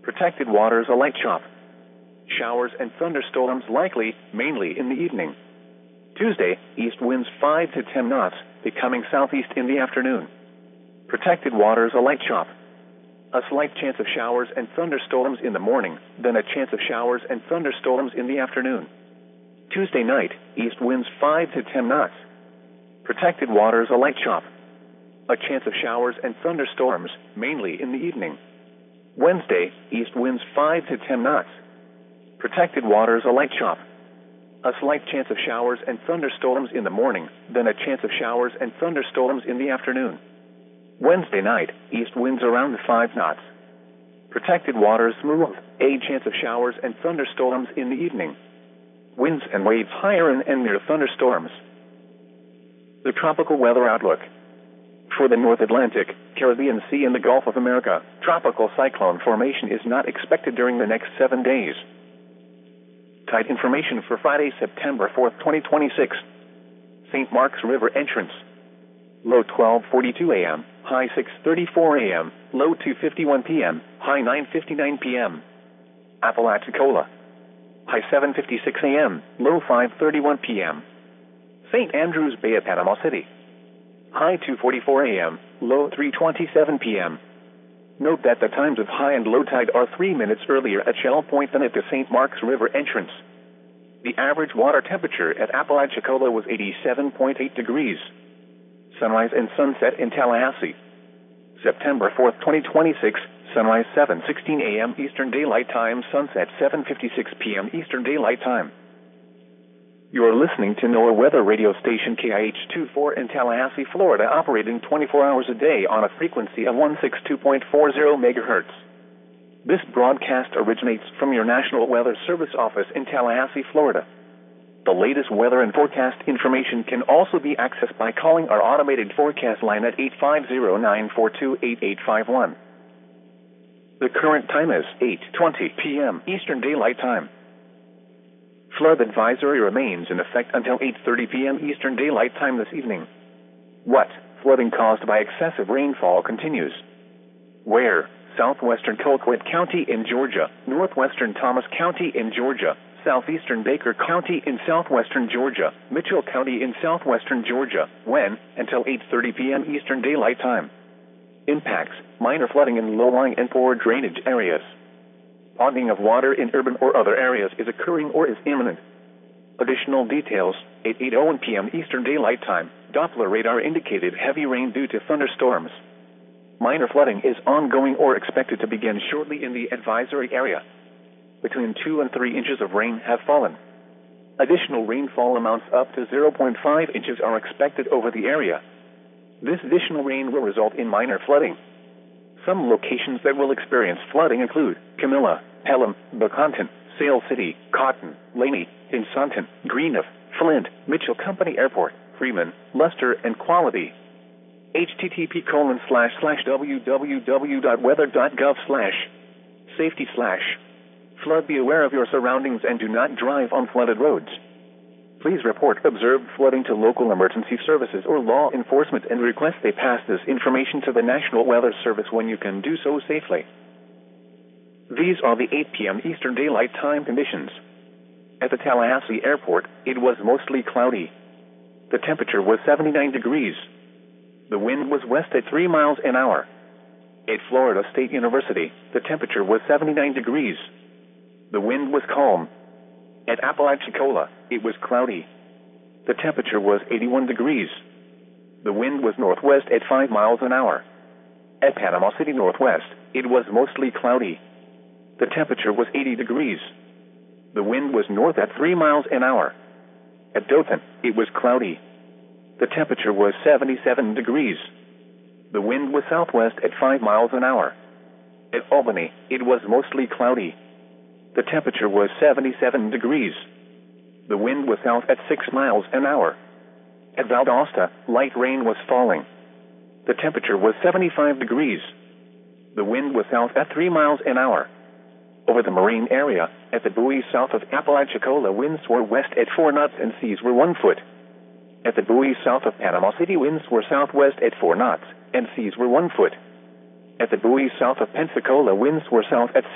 Protected waters, a light chop. Showers and thunderstorms likely, mainly in the evening. Tuesday, east winds 5 to 10 knots, becoming southeast in the afternoon. Protected waters, a light chop. A slight chance of showers and thunderstorms in the morning, then a chance of showers and thunderstorms in the afternoon. Tuesday night, east winds 5 to 10 knots. Protected waters, a light chop. A chance of showers and thunderstorms, mainly in the evening. Wednesday, east winds 5 to 10 knots. Protected waters, a light chop. A slight chance of showers and thunderstorms in the morning, then a chance of showers and thunderstorms in the afternoon. Wednesday night, east winds around 5 knots. Protected waters smooth, a chance of showers and thunderstorms in the evening. Winds and waves higher and near thunderstorms. The tropical weather outlook. For the North Atlantic, Caribbean Sea and the Gulf of America, tropical cyclone formation is not expected during the next 7 days. Tide information for Friday, September 4th, 2026. St. Mark's River entrance. Low 12:42 a.m., high 6:34 a.m., low 2:51 p.m., high 9:59 p.m. Apalachicola. High 7:56 a.m., low 5:31 p.m. St. Andrews Bay at Panama City. High 2:44 a.m., low 3:27 p.m. Note that the times of high and low tide are 3 minutes earlier at Shell Point than at the St. Mark's River entrance. The average water temperature at Apalachicola was 87.8 degrees. Sunrise and sunset in Tallahassee. September 4th, 2026, sunrise 7:16 a.m. Eastern Daylight Time, sunset 7:56 p.m. Eastern Daylight Time. You are listening to NOAA weather radio station KIH-24 in Tallahassee, Florida, operating 24 hours a day on a frequency of 162.40 MHz. This broadcast originates from your National Weather Service office in Tallahassee, Florida. The latest weather and forecast information can also be accessed by calling our automated forecast line at 850-942-8851. The current time is 8:20 p.m. Eastern Daylight Time. Flood advisory remains in effect until 8:30 p.m. Eastern Daylight Time this evening. What? Flooding caused by excessive rainfall continues. Where? Southwestern Colquitt County in Georgia, northwestern Thomas County in Georgia, southeastern Baker County in southwestern Georgia, Mitchell County in southwestern Georgia. When? Until 8:30 p.m. Eastern Daylight Time. Impacts: minor flooding in low-lying and poor drainage areas. Ponding of water in urban or other areas is occurring or is imminent. Additional details: 8:01 p.m. Eastern Daylight Time, Doppler radar indicated heavy rain due to thunderstorms. Minor flooding is ongoing or expected to begin shortly in the advisory area. Between 2 and 3 inches of rain have fallen. Additional rainfall amounts up to 0.5 inches are expected over the area. This additional rain will result in minor flooding. Some locations that will experience flooding include Camilla, Pelham, Beconton, Sale City, Cotton, Laney, Insanton, Greenup, Flint, Mitchell Company Airport, Freeman, Luster, and Quality. http://www.weather.gov/safety/ Flood. Be aware of your surroundings and do not drive on flooded roads. Please report observed flooding to local emergency services or law enforcement and request they pass this information to the National Weather Service when you can do so safely. These are the 8 p.m. Eastern Daylight Time conditions. At the Tallahassee Airport, it was mostly cloudy. The temperature was 79 degrees. The wind was west at 3 miles an hour. At Florida State University, the temperature was 79 degrees. The wind was calm. At Apalachicola, it was cloudy. The temperature was 81 degrees. The wind was northwest at 5 miles an hour. At Panama City Northwest, it was mostly cloudy. The temperature was 80 degrees. The wind was north at 3 miles an hour. At Dothan, it was cloudy. The temperature was 77 degrees. The wind was southwest at 5 miles an hour. At Albany, it was mostly cloudy. The temperature was 77 degrees. The wind was south at 6 miles an hour. At Valdosta, light rain was falling. The temperature was 75 degrees. The wind was south at 3 miles an hour. Over the marine area, at the buoys south of Apalachicola, winds were west at 4 knots and seas were 1 foot. At the buoys south of Panama City, winds were southwest at 4 knots and seas were 1 foot. At the buoys south of Pensacola, winds were south at